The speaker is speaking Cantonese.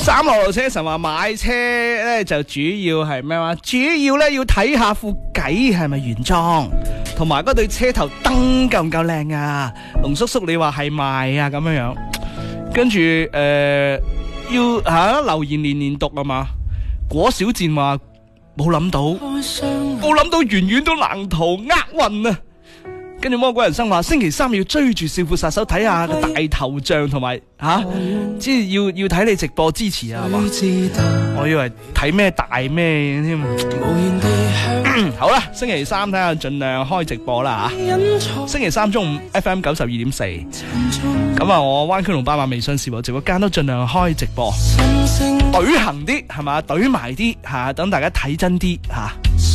三落路車神話買車咧就主要係咩話？主要咧要睇下副計係咪原裝，同埋嗰對車頭燈夠唔夠靚啊？龍叔叔你話係賣啊咁樣樣，跟住要留言年年讀啊嘛。果小賤話冇諗到遠遠都難逃厄運啊！跟住魔鬼人生話星期三要追住少婦殺手睇下個大頭像，同埋即係要睇你直播支持啊，係嘛？我以為睇咩大咩添。好啦，星期三睇下盡量開直播啦吓。星期三中午 FM 92.4，咁啊我灣區同巴馬微信視頻直播間都盡量開直播，懟行啲係嘛，懟埋啲吓，等大家睇真啲吓。